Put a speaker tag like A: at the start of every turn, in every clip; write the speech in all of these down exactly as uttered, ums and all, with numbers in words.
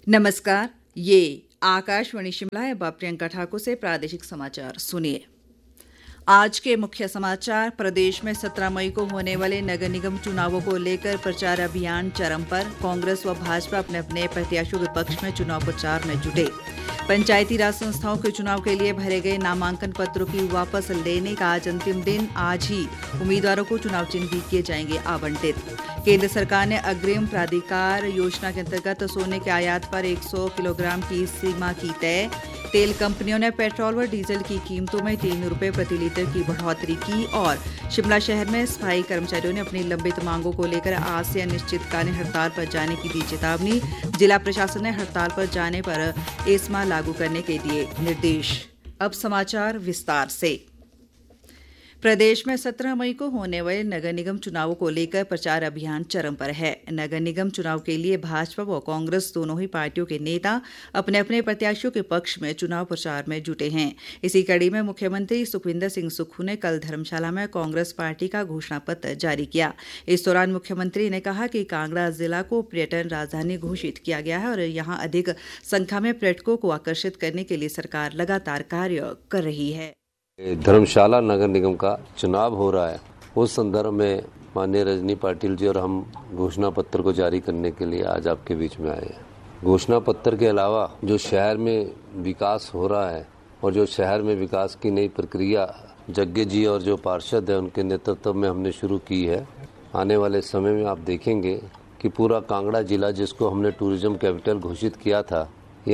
A: नमस्कार, ये आकाशवाणी शिमला है। अब प्रियंका ठाकुर से प्रादेशिक समाचार सुनिए। आज के मुख्य समाचार। प्रदेश में सत्रह मई को होने वाले नगर निगम चुनावों को लेकर प्रचार अभियान चरम पर। कांग्रेस व भाजपा अपने अपने प्रत्याशियों के पक्ष में चुनाव प्रचार में जुटे। पंचायती राज संस्थाओं के चुनाव के लिए भरे गए नामांकन पत्रों की वापस लेने का आज अंतिम दिन। आज ही उम्मीदवारों को चुनाव चिन्ह भी किए जाएंगे आवंटित। केंद्र सरकार ने अग्रिम प्राधिकार योजना के अंतर्गत सोने के आयात पर सौ किलोग्राम की सीमा की तय। तेल कंपनियों ने पेट्रोल व डीजल की कीमतों में तीन रुपये प्रति लीटर की बढ़ोतरी की। और शिमला शहर में सफाई कर्मचारियों ने अपनी लंबित मांगों को लेकर आज से अनिश्चितकालीन हड़ताल पर जाने की दी चेतावनी। जिला प्रशासन ने हड़ताल पर जाने पर एस्मा लागू करने के दिए निर्देश। अब समाचार विस्तार से। प्रदेश में सत्रह मई को होने वाले नगर निगम चुनावों को लेकर प्रचार अभियान चरम पर है। नगर निगम चुनाव के लिए भाजपा व कांग्रेस दोनों ही पार्टियों के नेता अपने अपने प्रत्याशियों के पक्ष में चुनाव प्रचार में जुटे हैं। इसी कड़ी में मुख्यमंत्री सुखविंदर सिंह सुक्खू ने कल धर्मशाला में कांग्रेस पार्टी का घोषणा पत्र जारी किया। इस दौरान मुख्यमंत्री ने कहा कि कांगड़ा जिला को पर्यटन राजधानी घोषित किया गया है और यहां अधिक संख्या में पर्यटकों को आकर्षित करने के लिए सरकार लगातार कार्य कर रही है।
B: धर्मशाला नगर निगम का चुनाव हो रहा है, उस संदर्भ में माननीय रजनी पाटिल जी और हम घोषणा पत्र को जारी करने के लिए आज आपके बीच में आए हैं। घोषणा पत्र के अलावा जो शहर में विकास हो रहा है और जो शहर में विकास की नई प्रक्रिया जग्गे जी और जो पार्षद है उनके नेतृत्व में हमने शुरू की है, आने वाले समय में आप देखेंगे कि पूरा कांगड़ा जिला जिसको हमने टूरिज्म कैपिटल घोषित किया था,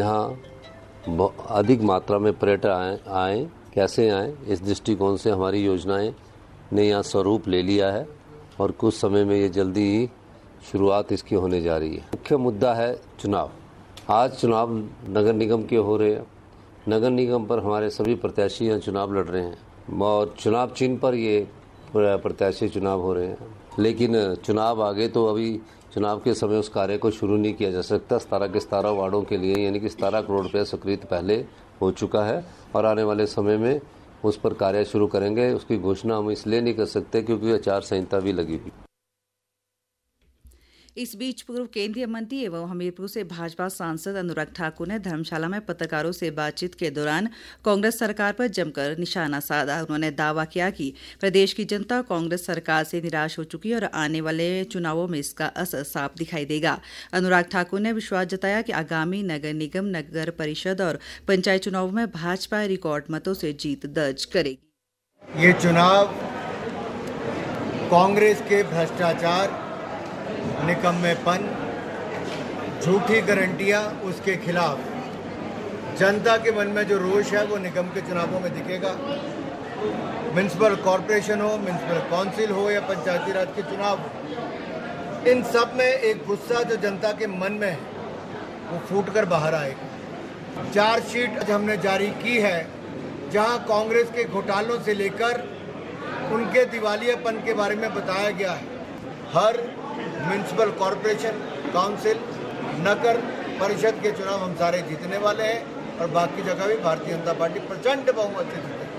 B: यहाँ अधिक मात्रा में पर्यटक आए आए कैसे आए, इस दृष्टिकोण से हमारी योजनाएं ने यहाँ स्वरूप ले लिया है और कुछ समय में ये जल्दी ही शुरुआत इसकी होने जा रही है। मुख्य मुद्दा है चुनाव। आज चुनाव नगर निगम के हो रहे हैं। नगर निगम पर हमारे सभी प्रत्याशी यहाँ चुनाव लड़ रहे हैं और चुनाव चिन्ह पर ये प्रत्याशी चुनाव हो रहे हैं। लेकिन चुनाव आगे तो अभी चुनाव के समय उस कार्य को शुरू नहीं किया जा सकता। सतारह के सतारह वार्डों के लिए यानी कि सतारह करोड़ रुपये स्वीकृत पहले हो चुका है और आने वाले समय में उस पर कार्य शुरू करेंगे। उसकी घोषणा हम इसलिए नहीं कर सकते क्योंकि आचार संहिता भी लगी हुई।
A: इस बीच पूर्व केंद्रीय मंत्री एवं हमीरपुर से भाजपा सांसद अनुराग ठाकुर ने धर्मशाला में पत्रकारों से बातचीत के दौरान कांग्रेस सरकार पर जमकर निशाना साधा। उन्होंने दावा किया कि प्रदेश की जनता कांग्रेस सरकार से निराश हो चुकी है और आने वाले चुनावों में इसका असर साफ दिखाई देगा। अनुराग ठाकुर ने विश्वास जताया कि आगामी नगर निगम, नगर परिषद और पंचायत चुनावों में भाजपा रिकॉर्ड मतों से जीत दर्ज करेगी।
C: ये चुनाव कांग्रेस के भ्रष्टाचार, निकम्मेपन, झूठी गारंटियां, उसके खिलाफ जनता के मन में जो रोष है वो निगम के चुनावों में दिखेगा। म्युनिसिपल कॉरपोरेशन हो, म्युनिसिपल काउंसिल हो या पंचायती राज के चुनाव, इन सब में एक गुस्सा जो जनता के मन में है वो फूट कर बाहर आएगा। चार्जशीट हमने जारी की है जहां कांग्रेस के घोटालों से लेकर उनके दिवालियापन के बारे में बताया गया है। हर म्युनिसिपल कॉरपोरेशन, काउंसिल, नगर परिषद के चुनाव हम सारे जीतने वाले हैं और बाकी जगह भी भारतीय जनता पार्टी प्रचंड बहुमत से जीतेगी।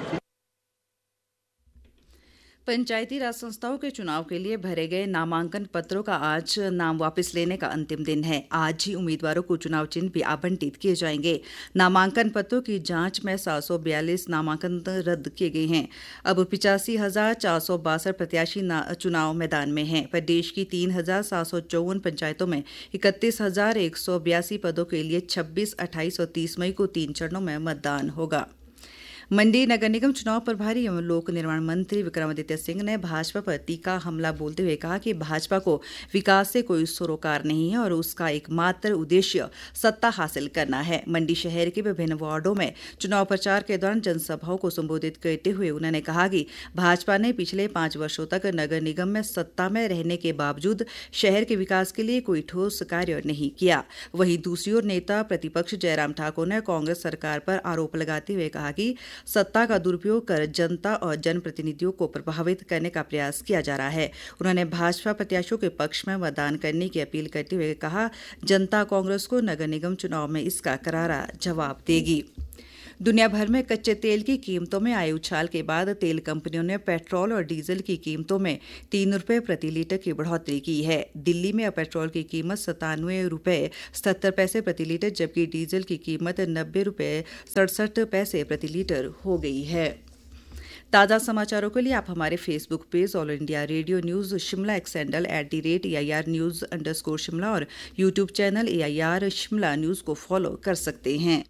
A: पंचायती राज संस्थाओं के चुनाव के लिए भरे गए नामांकन पत्रों का आज नाम वापस लेने का अंतिम दिन है। आज ही उम्मीदवारों को चुनाव चिन्ह भी आवंटित किए जाएंगे। नामांकन पत्रों की जांच में सात सौ बयालीस नामांकन रद्द किए गए हैं। अब पिचासी हजार चार सौ बासठ प्रत्याशी चुनाव मैदान में हैं। प्रदेश की तीन हजार सात सौ चौवन पंचायतों में इकतीस हजार एक सौ बयासी पदों के लिए छब्बीस, अट्ठाईस और तीस मई को तीन चरणों में मतदान होगा। मंडी नगर निगम चुनाव प्रभारी एवं लोक निर्माण मंत्री विक्रमादित्य सिंह ने भाजपा पर तीखा हमला बोलते हुए कहा कि भाजपा को विकास से कोई सरोकार नहीं है और उसका एकमात्र उद्देश्य सत्ता हासिल करना है। मंडी शहर के विभिन्न वार्डों में चुनाव प्रचार के दौरान जनसभाओं को संबोधित करते हुए उन्होंने कहा कि भाजपा ने पिछले पांच वर्षों तक नगर निगम में सत्ता में रहने के बावजूद शहर के विकास के लिए कोई ठोस कार्य नहीं किया। वहीं दूसरी ओर नेता प्रतिपक्ष जयराम ठाकुर ने कांग्रेस सरकार पर आरोप लगाते हुए कहा कि सत्ता का दुरुपयोग कर जनता और जनप्रतिनिधियों को प्रभावित करने का प्रयास किया जा रहा है। उन्होंने भाजपा प्रत्याशियों के पक्ष में मतदान करने की अपील करते हुए कहा, जनता कांग्रेस को नगर निगम चुनाव में इसका करारा जवाब देगी। दुनिया भर में कच्चे तेल की कीमतों में आए उछाल के बाद तेल कंपनियों ने पेट्रोल और डीजल की कीमतों में तीन रुपये प्रति लीटर की बढ़ोतरी की है। दिल्ली में अब पेट्रोल की कीमत सतानवे रुपये सत्तर पैसे प्रति लीटर जबकि डीजल की कीमत नब्बे रुपये सड़सठ पैसे प्रति लीटर हो गई है। ताज़ा समाचारों के लिए आप हमारे Facebook page all India radio news Shimla x handle at the rate A I R news under score Shimla और YouTube channel A I R Shimla news को फॉलो कर सकते हैं।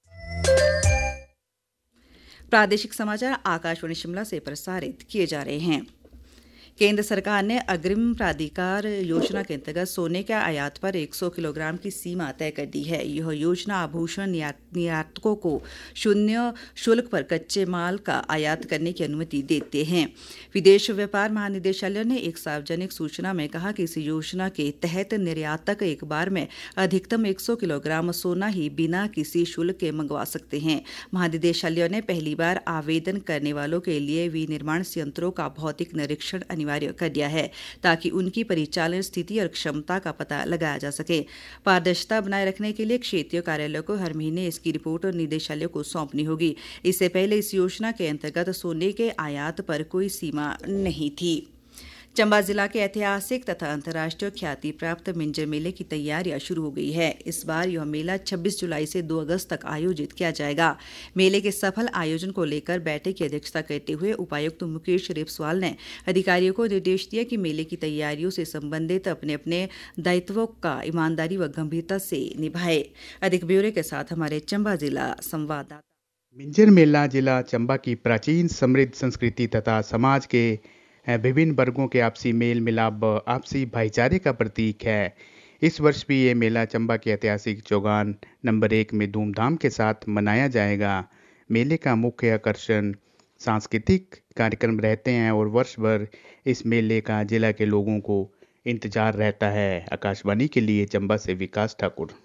A: प्रादेशिक समाचार आकाशवाणी शिमला से प्रसारित किए जा रहे हैं। केंद्र सरकार ने अग्रिम प्राधिकार योजना के अंतर्गत सोने के आयात पर सौ किलोग्राम की सीमा तय कर दी है। यह योजना आभूषण निर्यातकों को शून्य शुल्क पर कच्चे माल का आयात करने की अनुमति देते हैं। विदेश व्यापार महानिदेशालय ने एक सार्वजनिक सूचना में कहा कि इस योजना के तहत निर्यातक एक बार में अधिकतम सौ किलोग्राम सोना ही बिना किसी शुल्क के मंगवा सकते हैं। महानिदेशालय ने पहली बार आवेदन करने वालों के लिए विनिर्माण संयंत्रों का भौतिक निरीक्षण अनिवार्य कर दिया है ताकि उनकी परिचालन स्थिति और क्षमता का पता लगाया जा सके। पारदर्शिता बनाए रखने के लिए क्षेत्रीय कार्यालयों को हर महीने इसकी रिपोर्ट और निदेशालय को सौंपनी होगी। इससे पहले इस योजना के अंतर्गत सोने के आयात पर कोई सीमा नहीं थी। चंबा जिला के ऐतिहासिक तथा अंतर्राष्ट्रीय ख्याति प्राप्त मिंजर मेले की तैयारियां शुरू हो गई है। इस बार यह मेला छब्बीस जुलाई से दो अगस्त तक आयोजित किया जाएगा। मेले के सफल आयोजन को लेकर बैठक की अध्यक्षता करते हुए उपायुक्त मुकेश रेपस्वाल ने अधिकारियों को निर्देश दिया कि मेले की तैयारियों से संबंधित अपने अपने दायित्वों का ईमानदारी व गंभीरता से निभाए। अधिक ब्यौरे के साथ हमारे चंबा जिला संवाददाता।
D: मिंजर मेला जिला चंबा की प्राचीन समृद्ध संस्कृति तथा समाज के विभिन्न वर्गों के आपसी मेल मिलाप आपसी भाईचारे का प्रतीक है। इस वर्ष भी ये मेला चंबा के ऐतिहासिक चौगान नंबर एक में धूमधाम के साथ मनाया जाएगा। मेले का मुख्य आकर्षण सांस्कृतिक कार्यक्रम रहते हैं और वर्ष भर इस मेले का जिला के लोगों को इंतजार रहता है। आकाशवाणी के लिए चंबा से विकास ठाकुर।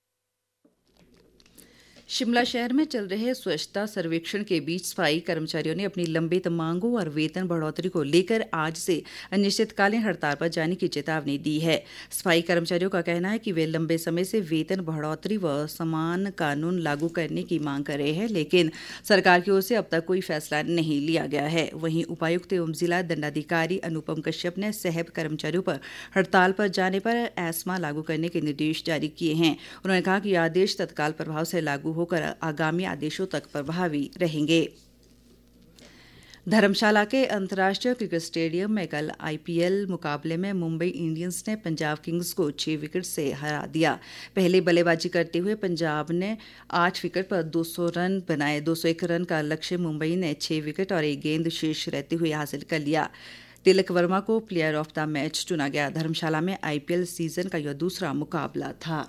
A: शिमला शहर में चल रहे स्वच्छता सर्वेक्षण के बीच सफाई कर्मचारियों ने अपनी लंबित मांगों और वेतन बढ़ोतरी को लेकर आज से अनिश्चितकालीन हड़ताल पर जाने की चेतावनी दी है। सफाई कर्मचारियों का कहना है कि वे लंबे समय से वेतन बढ़ोतरी व समान कानून लागू करने की मांग कर रहे हैं, लेकिन सरकार की ओर से अब तक कोई फैसला नहीं लिया गया है। वहीं उपायुक्त एवं जिला दंडाधिकारी अनुपम कश्यप ने सहब कर्मचारियों पर हड़ताल पर जाने पर एस्मा लागू करने के निर्देश जारी किए हैं। उन्होंने कहा कि आदेश तत्काल प्रभाव से लागू होकर आगामी आदेशों तक प्रभावी रहेंगे। धर्मशाला के अंतर्राष्ट्रीय क्रिकेट स्टेडियम में कल आईपीएल मुकाबले में मुंबई इंडियंस ने पंजाब किंग्स को छह विकेट से हरा दिया। पहले बल्लेबाजी करते हुए पंजाब ने आठ विकेट पर दो सौ रन बनाए। दो सौ एक रन का लक्ष्य मुंबई ने छह विकेट और एक गेंद शेष रहते हुए हासिल कर लिया। तिलक वर्मा को प्लेयर ऑफ द मैच चुना गया। धर्मशाला में आईपीएल सीजन का यह दूसरा मुकाबला था।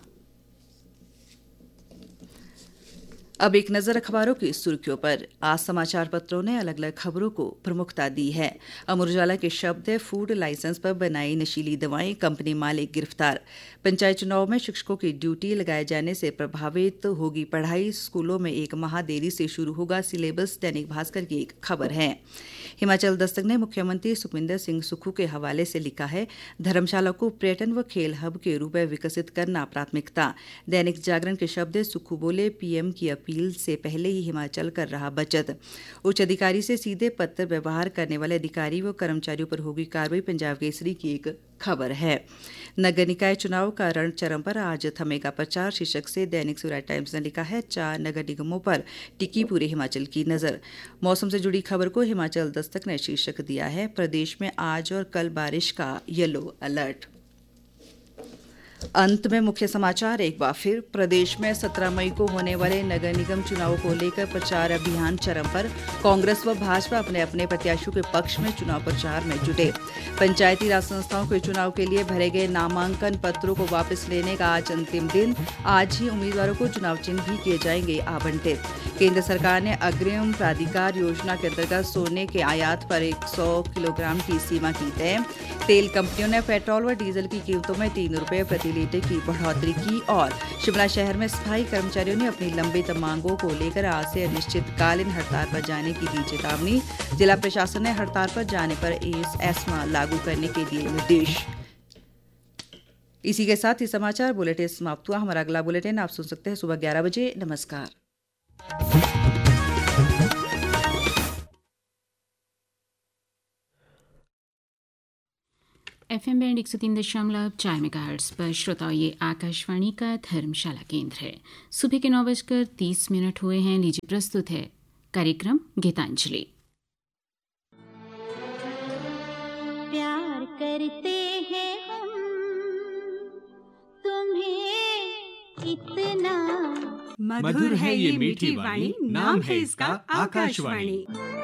A: अब एक नजर अखबारों की सुर्खियों पर। आज समाचार पत्रों ने अलग अलग खबरों को प्रमुखता दी है। अमर उजाला के शब्द है, फूड लाइसेंस पर बनाई नशीली दवाएं, कंपनी मालिक गिरफ्तार। पंचायत चुनाव में शिक्षकों की ड्यूटी लगाए जाने से प्रभावित होगी पढ़ाई, स्कूलों में एक माह देरी से शुरू होगा सिलेबस। दैनिक भास्कर की एक खबर है। हिमाचल दस्तक ने मुख्यमंत्री सुखविंदर सिंह सुक्खू के हवाले से लिखा है, धर्मशाला को पर्यटन व खेल हब के रूप में विकसित करना प्राथमिकता। दैनिक जागरण के शब्द, सुक्खू बोले, पीएम की अपील से पहले ही हिमाचल कर रहा बचत। उच्च अधिकारी से सीधे पत्र व्यवहार करने वाले अधिकारी व कर्मचारियों पर होगी कार्रवाई। पंजाब केसरी की एक खबर है। नगर निकाय चुनाव का रण चरम पर, आज थमेगा प्रचार शीर्षक से दैनिक सवेरा टाइम्स ने लिखा है, चार नगर निगमों पर टिकी पूरे हिमाचल की नजर। मौसम से जुड़ी खबर को हिमाचल दस्तक ने शीर्षक दिया है, प्रदेश में आज और कल बारिश का येलो अलर्ट। अंत में मुख्य समाचार एक बार फिर। प्रदेश में सत्रह मई को होने वाले नगर निगम चुनावों को लेकर प्रचार अभियान चरम पर। कांग्रेस व भाजपा अपने अपने प्रत्याशियों के पक्ष में चुनाव प्रचार में जुटे। पंचायती राज संस्थाओं के चुनाव के लिए भरे गए नामांकन पत्रों को वापस लेने का आज अंतिम दिन। आज ही उम्मीदवारों को चुनाव चिन्ह भी किए जाएंगे आवंटित। केंद्र सरकार ने अग्रिम प्राधिकार योजना के अंतर्गत सोने के आयात पर सौ किलोग्राम की सीमा की तय। तेल कंपनियों ने पेट्रोल व डीजल की कीमतों में तीन रुपये प्रति लीटर की बढ़ोतरी की। और शिमला शहर में सफाई कर्मचारियों ने अपनी लंबित मांगों को लेकर आज से अनिश्चितकालीन हड़ताल पर जाने की दी चेतावनी। जिला प्रशासन ने हड़ताल पर जाने पर एस्मा लागू करने के दिए निर्देश। इसी के साथ ही समाचार बुलेटिन समाप्त हुआ। हमारा अगला बुलेटिन आप सुन सकते हैं सुबह ग्यारह बजे। नमस्कार।
E: एफ एम बैंड एक सौ तीन दशमलव चार मेगाहर्ट्ज पर श्रोताओं, ये आकाशवाणी का धर्मशाला केंद्र है। सुबह के नौ बजकर तीस मिनट हुए हैं। लीजिए प्रस्तुत है कार्यक्रम गीतांजलि।
F: प्यार करते हैं हम तुम्हें इतना,
G: मधुर है ये मीठी वाणी, नाम है इसका आकाशवाणी।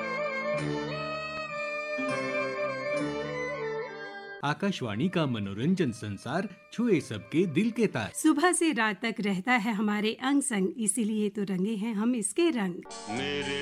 G: आकाशवाणी का मनोरंजन संसार छुए सबके दिल के तार।
H: सुबह से रात तक रहता है हमारे अंग संग, इसीलिए तो रंगे हैं हम इसके रंग।
I: मेरे